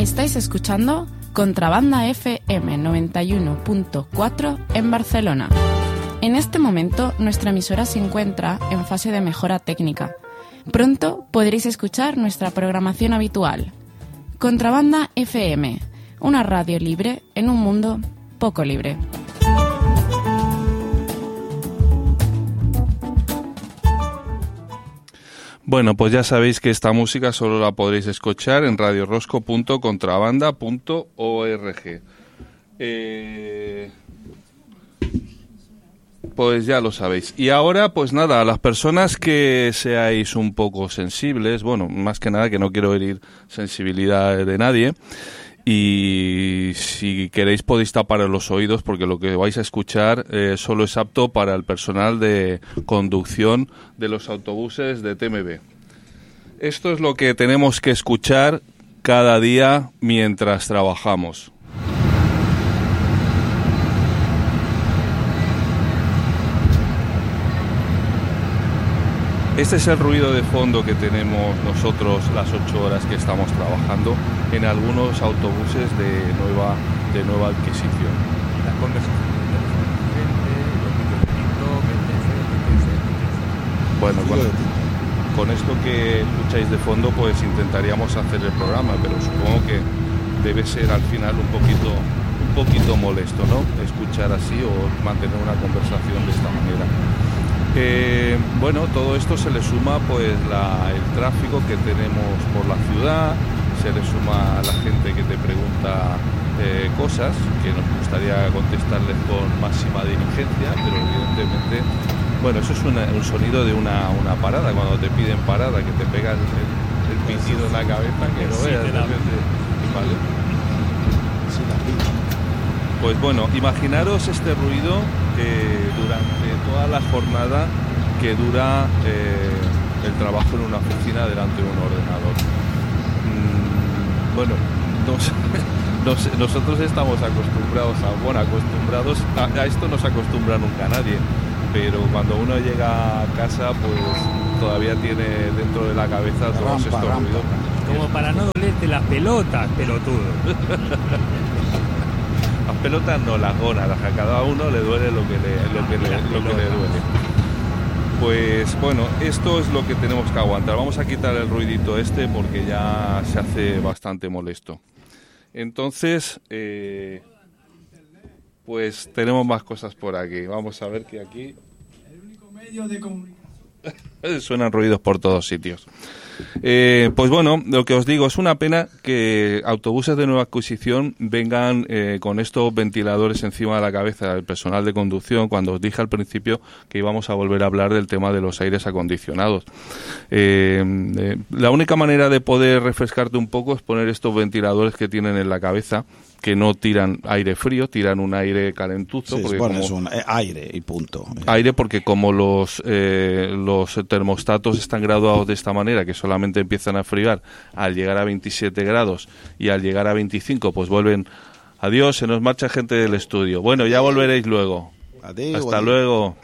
Estáis escuchando Contrabanda FM 91.4 en Barcelona. En este momento, nuestra emisora se encuentra en fase de mejora técnica. Pronto podréis escuchar nuestra programación habitual. Contrabanda FM, una radio libre en un mundo poco libre. Bueno, pues ya sabéis que esta música solo la podréis escuchar en radiorosco.contrabanda.org. Pues ya lo sabéis. Y ahora, pues nada, a las personas que seáis un poco sensibles, bueno, más que nada que no quiero herir sensibilidad de nadie, y si queréis podéis tapar los oídos porque lo que vais a escuchar solo es apto para el personal de conducción de los autobuses de TMB. Esto es lo que tenemos que escuchar cada día mientras trabajamos. Este es el ruido de fondo que tenemos nosotros las 8 horas que estamos trabajando en algunos autobuses de nueva adquisición. Las conversaciones de gente, bueno, con esto que escucháis de fondo, pues intentaríamos hacer el programa, pero supongo que debe ser al final un poquito molesto, ¿no? Escuchar así o mantener una conversación de esta manera. Bueno, todo esto se le suma pues el tráfico que tenemos por la ciudad, se le suma a la gente que te pregunta cosas que nos gustaría contestarles con máxima diligencia, pero evidentemente, bueno, eso es un sonido de una parada, cuando te piden parada, que te pega el pitido en la cabeza, que lo veas, ¿vale? Pues bueno, imaginaros este ruido durante toda la jornada que dura el trabajo en una oficina delante de un ordenador. Bueno, nosotros estamos acostumbrados a esto no se acostumbra nunca nadie, pero cuando uno llega a casa pues todavía tiene dentro de la cabeza todos estos ruidos. Como para no dolerte las pelotas, pelotudo. Las pelotas no, las gonas, a cada uno le duele lo que le duele. Pues bueno, esto es lo que tenemos que aguantar. Vamos a quitar el ruidito este porque ya se hace bastante molesto. Entonces, pues tenemos más cosas por aquí. Vamos a ver que aquí... El único medio de comunicación. Suenan ruidos por todos sitios. Pues bueno, lo que os digo, es una pena que autobuses de nueva adquisición vengan con estos ventiladores encima de la cabeza del personal de conducción, cuando os dije al principio que íbamos a volver a hablar del tema de los aires acondicionados. La única manera de poder refrescarte un poco es poner estos ventiladores que tienen en la cabeza, que no tiran aire frío, tiran un aire calentuzo. Sí, porque bueno, es un aire y punto. Aire, porque como los termostatos están graduados de esta manera, que solamente empiezan a enfriar al llegar a 27 grados y al llegar a 25 pues vuelven, adiós, se nos marcha gente del estudio. Bueno, ya volveréis luego. Hasta luego.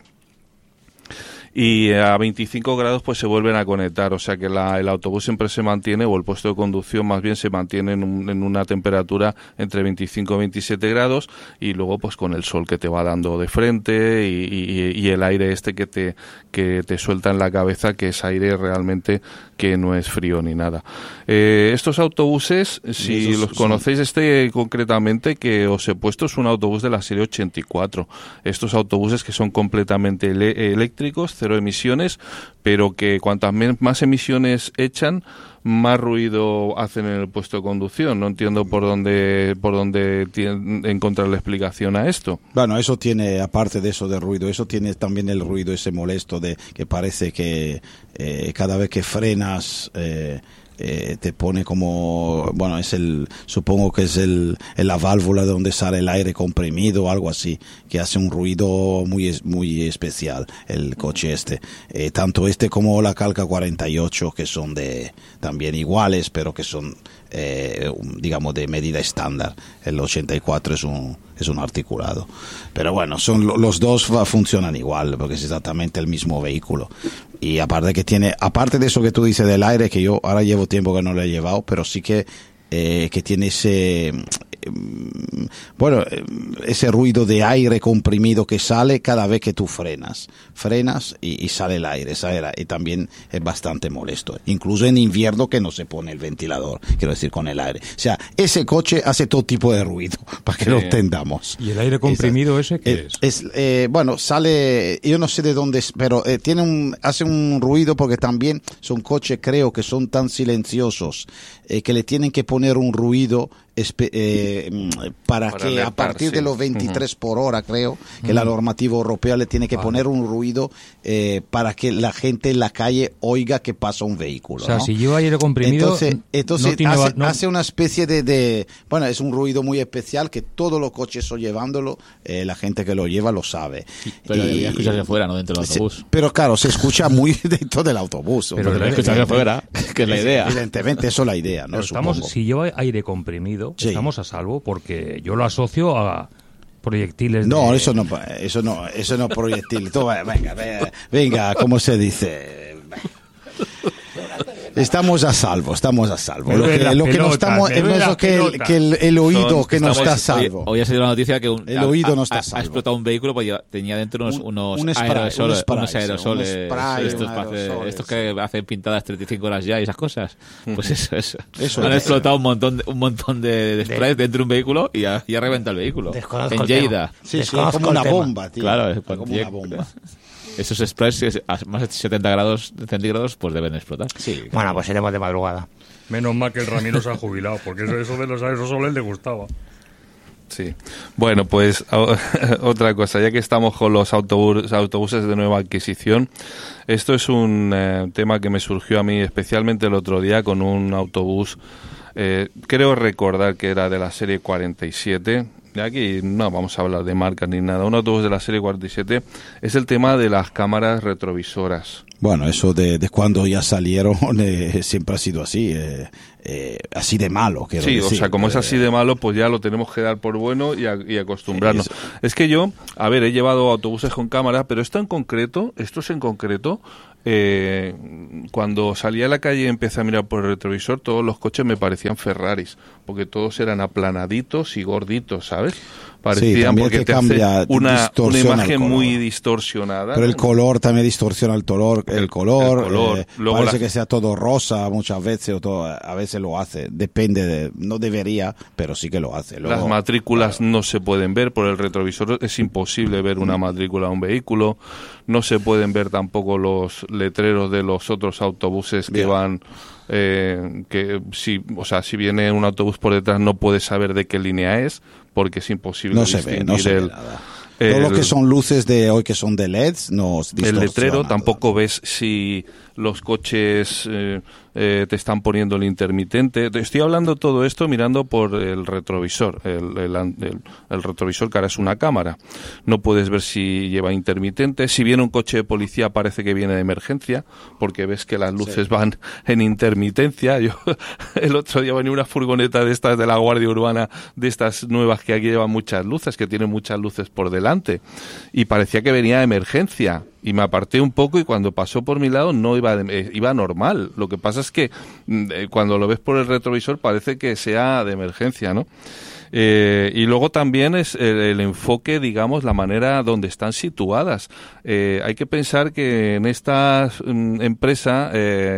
Y a 25 grados pues se vuelven a conectar, o sea que el autobús siempre se mantiene, o el puesto de conducción más bien se mantiene en una temperatura entre 25 y 27 grados, y luego pues con el sol que te va dando de frente y el aire este que te suelta en la cabeza, que es aire realmente que no es frío ni nada. Estos autobuses, si los conocéis concretamente, que os he puesto, es un autobús de la serie 84. Estos autobuses que son completamente eléctricos, cero emisiones, pero que cuantas más emisiones echan, más ruido hacen en el puesto de conducción. No entiendo por dónde encontrar la explicación a esto. Bueno, eso tiene, aparte de eso de ruido, eso tiene también el ruido ese molesto de que parece que cada vez que frenas te pone como, bueno, supongo que es la válvula donde sale el aire comprimido o algo así, que hace un ruido muy especial el coche tanto como la Calca 48, que son también iguales, pero que son digamos de medida estándar. El 84 es un articulado, pero bueno, los dos funcionan igual porque es exactamente el mismo vehículo. Y aparte de eso que tú dices del aire, que yo ahora llevo tiempo que no lo he llevado, pero sí que que tiene ese ese ruido de aire comprimido que sale cada vez que tú frenas y sale el aire, y también es bastante molesto, incluso en invierno que no se pone el ventilador, quiero decir, con el aire. O sea, ese coche hace todo tipo de ruido, para que lo entendamos. ¿Y el aire comprimido ese qué es? Sale, yo no sé de dónde es, pero hace un ruido porque también son coches, creo que son tan silenciosos que le tienen que poner un ruido para que a partir de los 23 por hora, creo que la normativa europea le tiene que poner un ruido para que la gente en la calle oiga que pasa un vehículo. O sea, ¿no? Si lleva aire comprimido, entonces no hace una especie es un ruido muy especial que todos los coches llevándolo, la gente que lo lleva lo sabe. Pero debería escucharse fuera, no dentro del autobús. Pero claro, se escucha muy dentro del autobús. Pero debería escucharse fuera, que es la idea. Evidentemente, eso es la idea, ¿no? Si lleva aire comprimido, sí, estamos a salvo, porque yo lo asocio a proyectiles. No, eso no proyectil. Venga, ¿cómo se dice? Estamos a salvo. Lo que no estamos es que el oído que no está a salvo. Hoy ha salido la noticia que el oído no está a salvo. Ha explotado un vehículo porque tenía dentro unos aerosoles, estos que hacen pintadas 35 horas ya y esas cosas. Pues eso han explotado un montón de sprays dentro de un vehículo y ha reventado el vehículo. Desconozco en Lleida. Sí, como una bomba, tío. Claro, como una bomba. Esos sprays a más de 70 grados centígrados pues deben explotar. Sí, bueno, pues iremos de madrugada. Menos mal que el Ramiro se ha jubilado, porque eso de los aerosoles le gustaba. Sí. Bueno, pues otra cosa, ya que estamos con los autobuses de nueva adquisición, esto es un tema que me surgió a mí especialmente el otro día con un autobús, creo recordar que era de la serie 47. Aquí no vamos a hablar de marcas ni nada. Un autobús de la serie 47 es el tema de las cámaras retrovisoras. Bueno, eso de cuando ya salieron siempre ha sido así, así de malo. Sí, decir. O sea, como es así de malo, pues ya lo tenemos que dar por bueno y acostumbrarnos. Es que yo, he llevado autobuses con cámara, pero estos en concreto, cuando salí a la calle y empecé a mirar por el retrovisor, todos los coches me parecían Ferraris, porque todos eran aplanaditos y gorditos, ¿sabes? Parecían, sí, porque te hace una imagen muy distorsionada. Pero el color también distorsiona el color. Parece que sea todo rosa muchas veces, a veces lo hace. Depende no debería, pero sí que lo hace. Luego, las matrículas no se pueden ver por el retrovisor, es imposible ver una matrícula de un vehículo. No se pueden ver tampoco los letreros de los otros autobuses que van... si viene un autobús por detrás no puedes saber de qué línea es, porque es imposible no se ve nada. Todo lo que son luces de hoy que son de LEDs no el letrero tampoco ves si los coches te están poniendo el intermitente. Estoy hablando todo esto mirando por el retrovisor. El retrovisor, que ahora es una cámara. No puedes ver si lleva intermitente. Si viene un coche de policía parece que viene de emergencia, porque ves que las luces van en intermitencia. Yo el otro día venía una furgoneta de estas de la Guardia Urbana, de estas nuevas que aquí llevan muchas luces, que tienen muchas luces por delante, y parecía que venía de emergencia. Y me aparté un poco y cuando pasó por mi lado no iba normal. Lo que pasa es que cuando lo ves por el retrovisor parece que sea de emergencia, ¿no? Y luego también es el enfoque, digamos, la manera donde están situadas. Hay que pensar que en esta empresa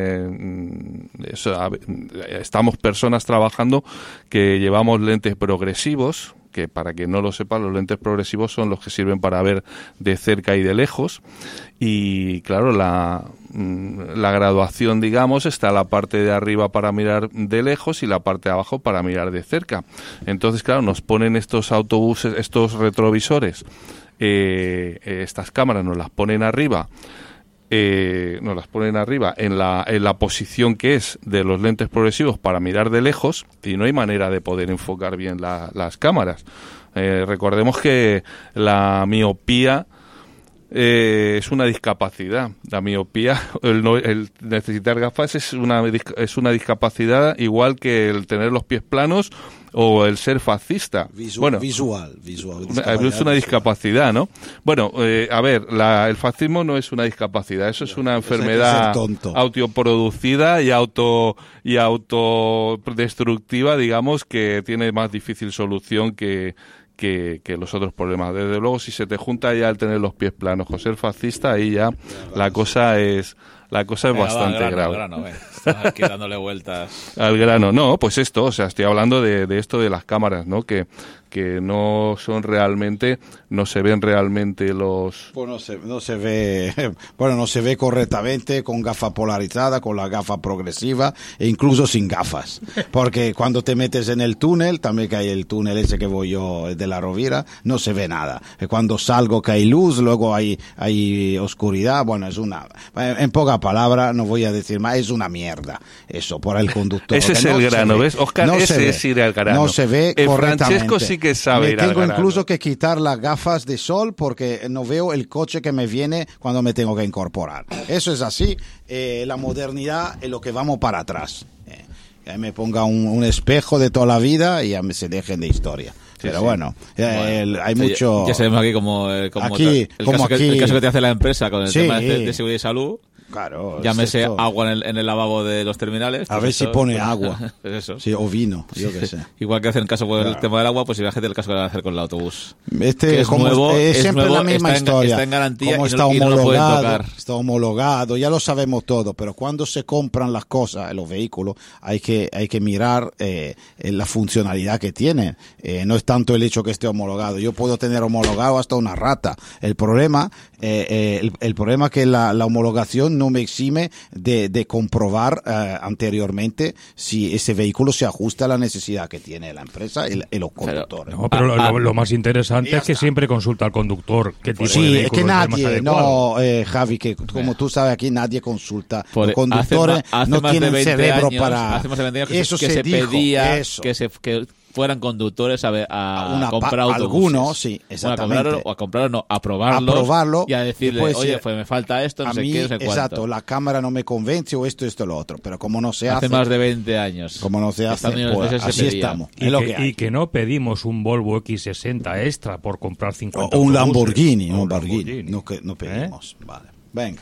estamos personas trabajando que llevamos lentes progresivos, que para que no lo sepa, los lentes progresivos son los que sirven para ver de cerca y de lejos. Y claro, la graduación, digamos, está la parte de arriba para mirar de lejos y la parte de abajo para mirar de cerca. Entonces, claro, nos ponen estos autobuses, estos retrovisores, estas cámaras nos las ponen arriba. En la posición que es de los lentes progresivos para mirar de lejos, y no hay manera de poder enfocar bien las cámaras. Recordemos que la miopía es una discapacidad. La miopía, el necesitar gafas es una discapacidad igual que el tener los pies planos o el ser fascista. Visual. Es una discapacidad, ¿no? Bueno, a ver, el fascismo no es una discapacidad, eso es una enfermedad autoproducida y autodestructiva, digamos, que tiene más difícil solución que los otros problemas. Desde luego, si se te junta ya al tener los pies planos o ser fascista, ahí ya la cosa es bastante grave. Estás aquí dándole vueltas. Al grano, no, pues esto, o sea, estoy hablando de esto de las cámaras, ¿no? Que no son realmente, no se ven realmente los... Pues no se ve correctamente con gafa polarizada, con la gafa progresiva e incluso sin gafas. Porque cuando te metes en el túnel, también que hay el túnel ese que voy yo de la Rovira, no se ve nada. Cuando salgo que hay luz, luego hay oscuridad, bueno, en poca palabra, no voy a decir más, es una mierda. Eso, por el conductor. Ese es el grano, ¿ves? Oscar, ese es ir al grano. No se ve correctamente. Francesco sí que sabe ir al grano. Tengo incluso que quitar las gafas de sol porque no veo el coche que me viene cuando me tengo que incorporar. Eso es así. La modernidad es lo que vamos para atrás. Que me ponga un espejo de toda la vida y ya se dejen de historia. Pero bueno, hay mucho... Ya sabemos aquí como el caso que te hace la empresa con el tema de seguridad y salud. Claro. Llámese agua en el lavabo de los terminales. A ver si pone agua. Pues eso. Sí, o vino, yo qué sé. Igual que hacen caso con el tema del agua, pues imagínate el caso que van a hacer con el autobús. Es siempre la misma historia. Está en garantía como y no lo pueden tocar. Está homologado, ya lo sabemos todo, pero cuando se compran las cosas en los vehículos hay que mirar la funcionalidad que tienen. No es tanto el hecho que esté homologado. Yo puedo tener homologado hasta una rata. El problema es que la homologación no me exime de comprobar anteriormente si ese vehículo se ajusta a la necesidad que tiene la empresa y los conductores. No, pero lo más interesante es que siempre consulta al conductor qué tipo de vehículo es que nadie, Javi, que como tú sabes aquí nadie consulta. Los conductores no tienen cerebro para... Hace más de 20 años que se pedía que fueran conductores a comprar autobuses. Algunos, sí, exactamente. A probarlo y a decirle, pues, oye, pues me falta esto, no sé qué, no sé cuánto. Exacto, la cámara no me convence o esto, lo otro. Pero como no se hace... Hace más de 20 años. Como no se hace, pues así estamos. Y que no pedimos un Volvo X60 extra por comprar 50 o un Lamborghini. No pedimos. Vale, venga.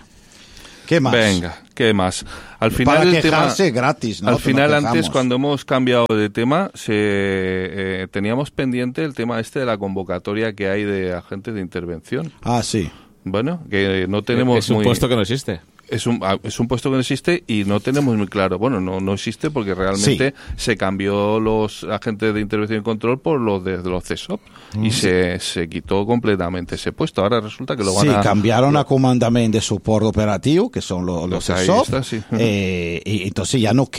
¿Qué más? Al final para el quejarse tema, gratis, ¿no? Al final, antes, cuando hemos cambiado de tema, teníamos pendiente el tema de la convocatoria que hay de agentes de intervención. Ah, sí. Bueno, que no tenemos es un puesto que no existe. Es un puesto que no existe y no tenemos muy claro. Bueno, no existe porque realmente se cambió los agentes de intervención y control por los de los CESOP y se quitó completamente ese puesto. Ahora resulta que lo van a... cambiaron a comandamiento de soporte operativo, que son los CESOP, y entonces ya no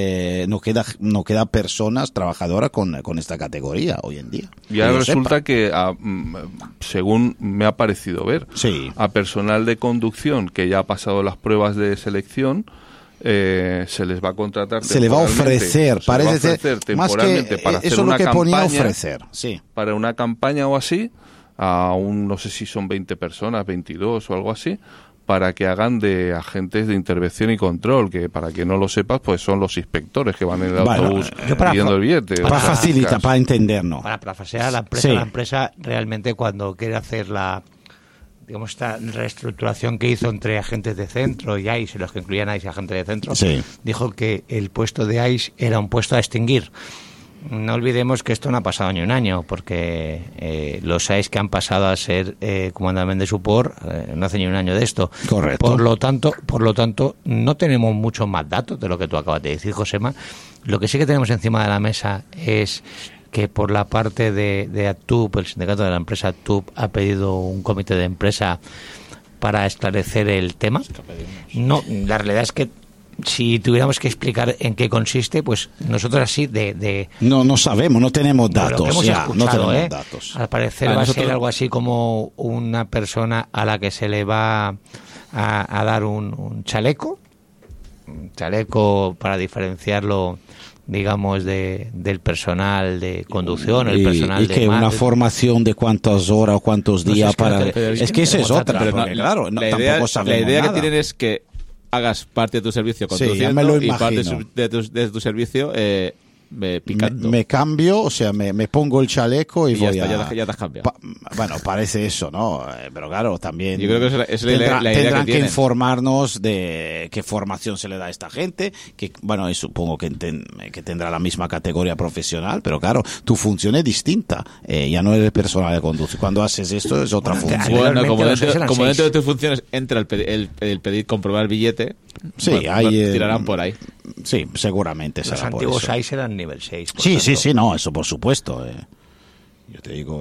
queda personas trabajadoras con esta categoría hoy en día. Y ahora resulta que, según me ha parecido ver, a personal de conducción que ya ha pasado las pruebas de selección, se les va a contratar, se les va a ofrecer, parece ser temporalmente, más que para hacer eso una es lo que campaña, ponía ofrecer, para una campaña o así, no sé si son 20 personas, 22 o algo así, para que hagan de agentes de intervención y control, que para que no lo sepas, pues son los inspectores que van en el autobús pidiendo el billete. Para facilitar, para entendernos. Para parafrasear a la empresa realmente cuando quiere hacer esta reestructuración que hizo entre agentes de centro y AIS, los que incluían AIS y agentes de centro, dijo que el puesto de AIS era un puesto a extinguir. No olvidemos que esto no ha pasado ni un año, porque los AIS que han pasado a ser comandamiento de support no hace ni un año de esto. Correcto. Por lo tanto, no tenemos muchos más datos de lo que tú acabas de decir, Josema. Lo que sí que tenemos encima de la mesa es que por la parte de ATUP, el sindicato de la empresa ATUP ha pedido un comité de empresa para esclarecer el tema. No, la realidad es que si tuviéramos que explicar en qué consiste, pues nosotros así no sabemos, no tenemos datos. Lo que hemos escuchado, no tenemos datos. Al parecer va a ser algo así como una persona a la que se le va a dar un chaleco chaleco para diferenciarlo, digamos, del personal de conducción, el personal y de que mar, una formación de cuántas horas o cuántos días es que esa es otra, Pero porque, claro, la idea, tampoco sabemos la idea nada. que tienen es que hagas parte de tu servicio Sí, ya conduciendo me lo y parte imagino. de tu servicio picando. Me cambio, o sea, me pongo el chaleco y ya voy está, a... ya te has cambiado. Bueno, parece eso, ¿no? Pero claro, también... Yo creo que es la idea tendrán que que tienen. informarnos de qué formación se le da a esta gente, que, bueno, y supongo que tendrá la misma categoría profesional, pero claro, tu función es distinta. Ya no eres personal de conducir. Cuando haces esto es otra función. Bueno, como Anteriormente dentro de tus funciones entra el pedir comprobar el billete, Sí, bueno, hay, tirarán por ahí. Sí, seguramente será los por antiguos eso. 6 eran nivel 6. por Sí, tanto. sí, no, eso por supuesto. Yo te digo,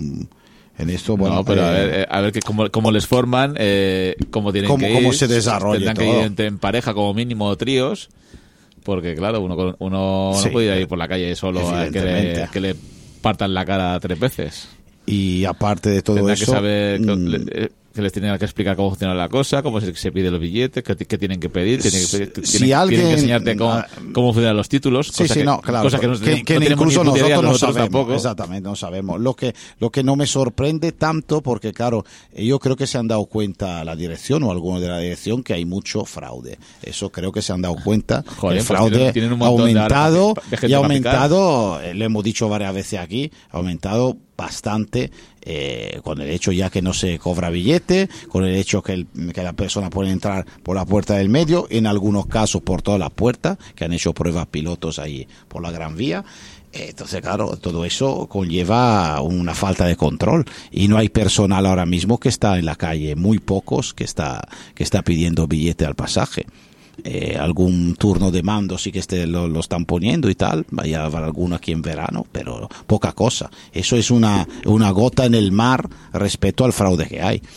en esto, bueno... No, pero a ver que cómo les forman, cómo tienen que ir. Cómo se desarrolla tendrán todo. que ir en pareja como mínimo o tríos, porque claro, uno Sí, no puede ir por la calle solo a evidentemente. que le partan la cara 3 veces. Y aparte de todo Tendrán eso... que saber que les tienen que explicar cómo funciona la cosa, cómo se piden los billetes, qué tienen que pedir, tienen que enseñarte cómo funcionan los títulos, Sí, sí, no, claro. cosa que, no tenemos incluso ni puta idea nosotros no sabemos. tampoco. Exactamente, no sabemos. Lo que no me sorprende tanto, porque claro, yo creo que se han dado cuenta la dirección o algunos de la dirección que hay mucho fraude. Eso creo que se han dado cuenta. Joder, el pues fraude tienen un ha montón de aumentado gente y ha para picar. aumentado, lo hemos dicho varias veces aquí, ha aumentado bastante con el hecho ya que no se cobra billete, con el hecho que la persona puede entrar por la puerta del medio, en algunos casos por todas las puertas, que han hecho pruebas pilotos ahí por la Gran Vía. Entonces, claro, todo eso conlleva una falta de control y no hay personal ahora mismo que está en la calle, muy pocos que está pidiendo billete al pasaje. Algún turno de mando sí que lo están poniendo y tal, vaya a haber alguno aquí en verano, pero poca cosa. Eso es una gota en el mar respecto al fraude que hay.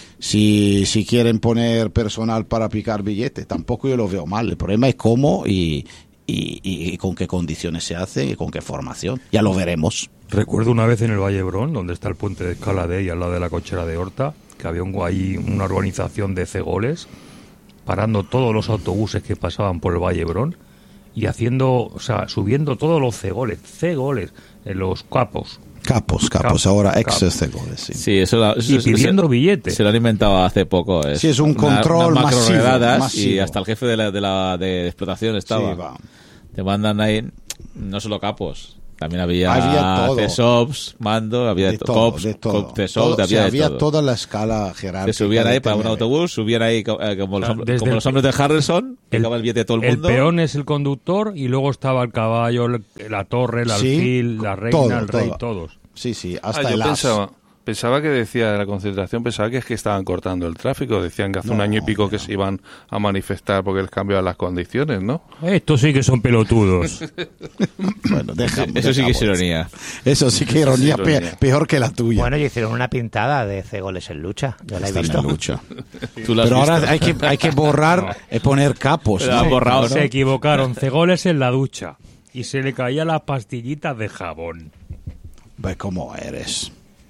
Si quieren poner personal para picar billetes, tampoco yo lo veo mal. El problema es cómo y con qué condiciones se hace y con qué formación. Ya lo veremos. Recuerdo una vez en el Valle Brón, donde está el puente de Escalade y al lado de la cochera de Horta, que había ahí una organización de cegoles parando todos los autobuses que pasaban por el Valle Brón y subiendo todos los cegoles en los capos, ahora ex-cegoles, sí. Sí, eso y pidiendo billetes. Se lo han inventado hace poco. Sí, es un control unas macroredadas masivo. Y hasta el jefe de explotación estaba. Sí, va. Te mandan ahí, no solo capos. También había todo. CSOPs, mando, había de todo, COPs, de todo. CSOPs, había todo. toda la escala jerárquica. Se subían ahí para un tener. autobús, subían ahí como los hombres de Harrelson, pegaba el billete de todo el mundo. El peón es el conductor y luego estaba el caballo, la torre, el alfil, la reina, el rey, todos. Sí, hasta yo el as. pensaba que decía de la concentración, pensaba que es que estaban cortando el tráfico, decían que hace un año y pico que se iban a manifestar porque les cambiaban las condiciones, ¿no? Estos sí que son pelotudos. Bueno, Eso sí que es ironía. Eso sí que ironía, peor que la tuya. Bueno, y hicieron una pintada de cegoles en lucha. Yo la he Está en visto. la lucha. Tú lo has Pero visto. ahora hay que borrar, poner capos. Pero ¿no? han borrado, ¿no? Se equivocaron, cegoles en la ducha y se le caían las pastillitas de jabón. Ve cómo eres.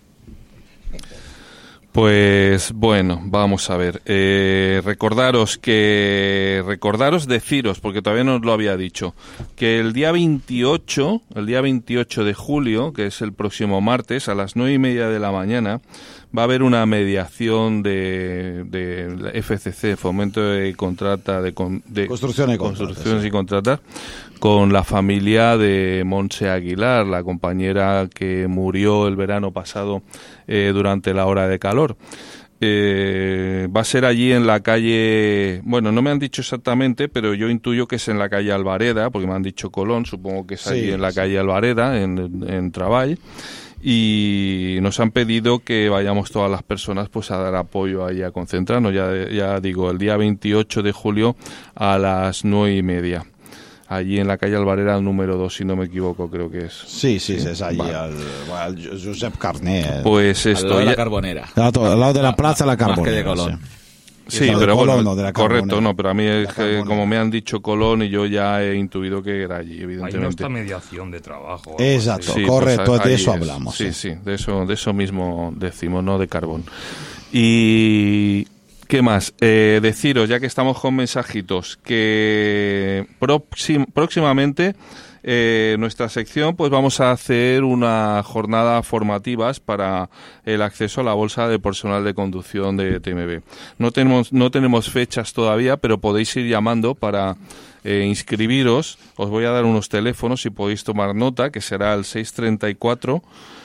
Pues bueno, vamos a ver. Recordaros, deciros, porque todavía no os lo había dicho, que el día 28 de julio, que es el próximo martes, a las 9:30 de la mañana, va a haber una mediación de FCC, Fomento de Contrata, de Construcciones y Contratas, con la familia de Montse Aguilar, la compañera que murió el verano pasado durante la hora de calor. Va a ser allí en la calle, bueno, no me han dicho exactamente, pero yo intuyo que es en la calle Alvareda, porque me han dicho Colón, supongo que es allí en la calle Alvareda, en Traball. Y nos han pedido que vayamos todas las personas pues a dar apoyo ahí, a concentrarnos, ya digo, el día 28 de julio a las 9:30. Allí en la calle Alvareda, número 2, si no me equivoco, creo que es. Sí, es allí, al Josep Carné. Pues esto. Al lado de la Carbonera. Al lado de la Plaza La Más que Carbonera. de Colón. Sí, de pero Colón, bueno, no, de la correcto, Carbonera. no, pero a mí es que, Carbonera. como me han dicho Colón y yo ya he intuido que era allí, Hay evidentemente. nuestra mediación de trabajo. Exacto, Sí, correcto, pues de ahí eso es. hablamos. Sí, de eso mismo decimos, no de carbón. Y ¿Qué más? Deciros, ya que estamos con mensajitos, que próximamente nuestra sección, pues vamos a hacer una jornada formativas para el acceso a la bolsa de personal de conducción de TMB. No tenemos fechas todavía, pero podéis ir llamando para inscribiros. Os voy a dar unos teléfonos si podéis tomar nota, que será el 634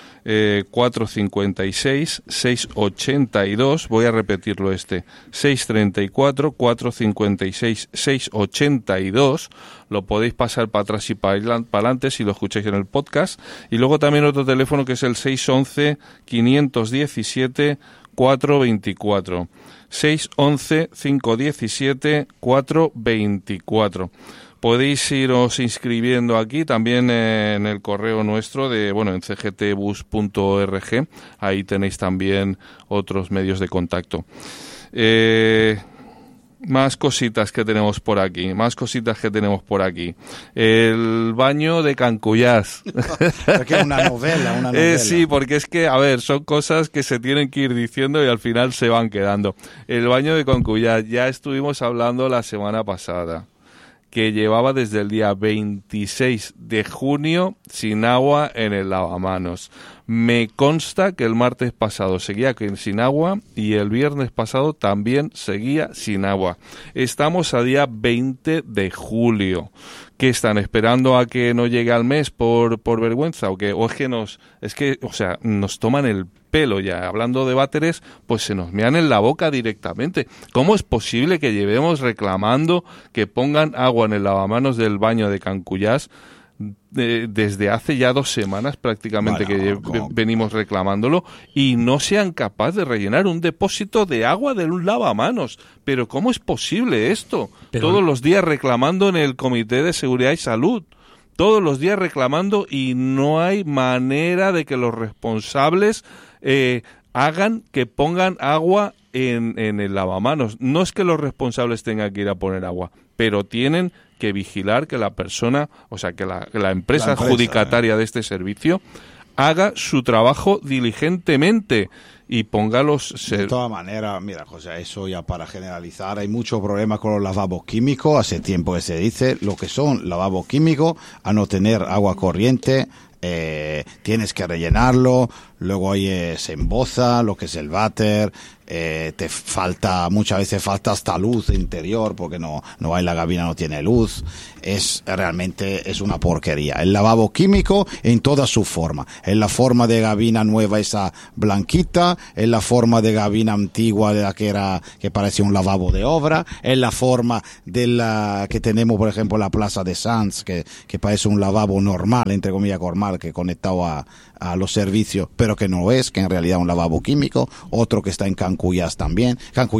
456 682. Voy a repetirlo 634 456 682. Lo podéis pasar para atrás y para adelante si lo escucháis en el podcast. Y luego también otro teléfono que es el 611 517 424. 611 517 424. Podéis iros inscribiendo aquí, también en el correo nuestro en cgtbus.org. Ahí tenéis también otros medios de contacto. Más cositas que tenemos por aquí. El baño de Cancuyás. Porque es una novela. Sí, porque es que, son cosas que se tienen que ir diciendo y al final se van quedando. El baño de Cancuyás, ya estuvimos hablando la semana pasada, que llevaba desde el día 26 de junio sin agua en el lavamanos. Me consta que el martes pasado seguía sin agua y el viernes pasado también seguía sin agua. Estamos a día 20 de julio. ¿Qué están esperando a que no llegue al mes por vergüenza? ¿O es que nos toman el pelo ya? Hablando de váteres, pues se nos mean en la boca directamente. ¿Cómo es posible que llevemos reclamando que pongan agua en el lavamanos del baño de Cancuyás desde hace ya 2 semanas prácticamente venimos reclamándolo y no sean capaces de rellenar un depósito de agua de un lavamanos? ¿Pero cómo es posible esto? Todos los días reclamando en el Comité de Seguridad y Salud. Todos los días reclamando y no hay manera de que los responsables hagan que pongan agua en el lavamanos. No es que los responsables tengan que ir a poner agua, pero tienen que vigilar que la persona, que la empresa adjudicataria de este servicio haga su trabajo diligentemente y ponga los... De todas maneras, mira, José, eso ya para generalizar, hay muchos problemas con los lavabos químicos. Hace tiempo que se dice lo que son lavabos químicos, a no tener agua corriente, tienes que rellenarlo, luego se emboza lo que es el váter, muchas veces falta hasta luz interior porque no hay, la gabina no tiene luz. Realmente es una porquería. El lavabo químico en toda su forma, en la forma de gabina nueva esa blanquita, en la forma de gabina antigua de la que parecía un lavabo de obra, en la forma de la que tenemos por ejemplo en la Plaza de Sanz, que parece un lavabo normal, entre comillas normal, que conectado a los servicios, pero que no es, que en realidad es un lavabo químico. Otro que está en Cancuyás también,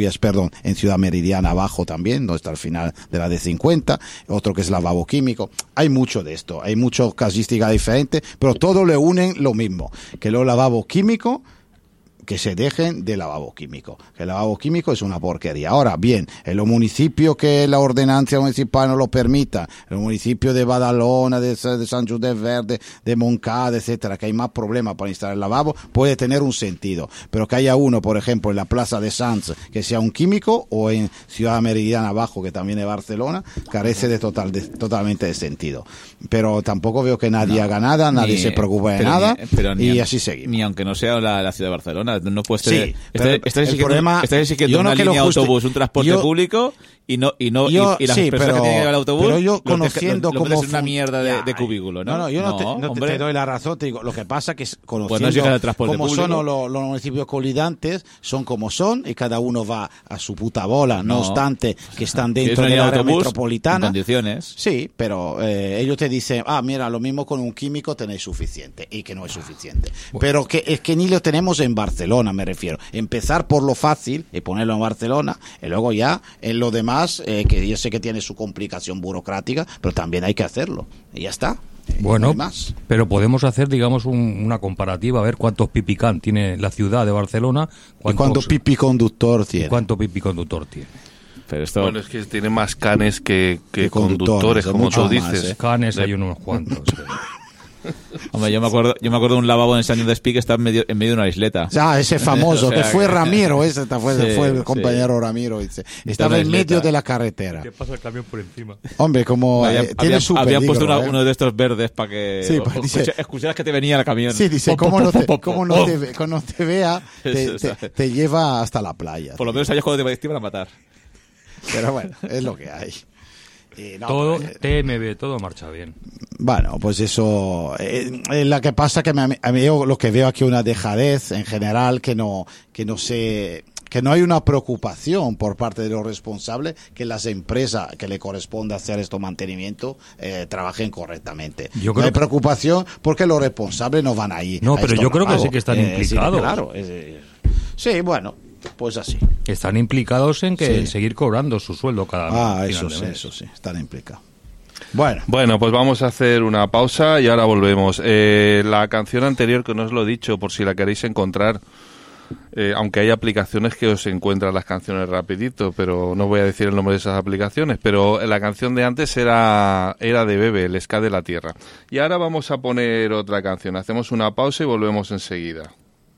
en Ciudad Meridiana abajo también, donde está al final de la D50, otro que es lavabo químico. Hay mucho de esto, hay muchas casuísticas diferentes, pero todo le unen lo mismo, que los lavabos químicos que se dejen de lavabo químico, que el lavabo químico es una porquería. Ahora bien, en los municipios que la ordenanza municipal no lo permita, en los municipios de Badalona, de San José Verde, de Moncada, etcétera, que hay más problemas para instalar el lavabo, puede tener un sentido, pero que haya uno, por ejemplo, en la Plaza de Sanz, que sea un químico, o en Ciudad Meridiana abajo, que también es Barcelona, carece totalmente de sentido. Pero tampoco veo que nadie haga nada, nadie se preocupe de nada, y así seguimos. Ni aunque no sea la ciudad de Barcelona, no puedes tener. Sí, estás exigiendo una línea de autobús, un transporte público y las personas que tienen que llevar el autobús. Pero yo conociendo cómo es una mierda de cubículo, ¿no? Yo no te doy la razón, te digo, lo que pasa que conociendo cómo son los municipios colidantes, son como son y cada uno va a su puta bola, no obstante que están dentro del área metropolitana. En condiciones. Sí, pero ellos te dicen, mira, lo mismo con un químico tenéis suficiente, y que no es suficiente. Bueno. Pero es que ni lo tenemos en Barcelona, me refiero. Empezar por lo fácil y ponerlo en Barcelona, y luego ya en lo demás, que yo sé que tiene su complicación burocrática, pero también hay que hacerlo. Y ya está. Bueno, pero podemos hacer, digamos, una comparativa, a ver cuántos pipicán tiene la ciudad de Barcelona. ¿Y cuánto pipiconductor tiene? ¿Cuánto pipiconductor tiene? Pero bueno, es que tiene más canes que conductores, como tú dices. Canes hay unos cuantos. Hombre, yo me acuerdo de un lavabo en San de Espí que está en medio de una isleta. Ah, ese famoso, O sea, que fue Ramiro, ese fue el sí. compañero Ramiro. Estaba en medio de la carretera. ¿Qué pasa el camión por encima? Hombre, como tiene su habían peligro, puesto uno de estos verdes para que Sí, pues dice- escucharas que te venía el camión. Sí, dice, Pop, como pop, pop, pop, no pop. te vea, te lleva hasta la playa. Por lo menos sabías cuando te iban a matar. Pero bueno, es lo que hay. Y no, Todo, TMB, todo marcha bien. Bueno, pues eso, la que pasa que a mí yo lo que veo aquí una dejadez en general que no hay una preocupación por parte de los responsables que las empresas que le corresponde hacer este mantenimiento trabajen correctamente. Yo No creo hay preocupación porque los responsables no van ahí. No, a pero esto yo creo que pago. sí que están implicados. Sí, claro. Sí, bueno, pues así. Están implicados en Sí. seguir cobrando su sueldo cada Eso final de mes. sí, están implicados. Bueno, pues vamos a hacer una pausa y ahora volvemos. La canción anterior, que no os lo he dicho, por si la queréis encontrar, aunque hay aplicaciones que os encuentran las canciones rapidito, pero no voy a decir el nombre de esas aplicaciones, pero la canción de antes era de Bebe, el ska de la tierra. Y ahora vamos a poner otra canción. Hacemos una pausa y volvemos enseguida.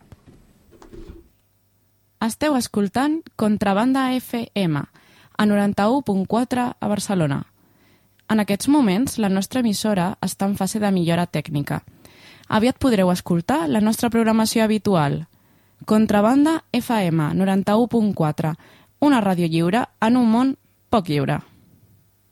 Esteu escoltant Contrabanda FM, a 91.4 a Barcelona. En aquests moments, la nostra emissora està en fase de millora tècnica. Aviat podreu escoltar la nostra programació habitual. Contrabanda FM 91.4, una ràdio lliure en un món poc lliure.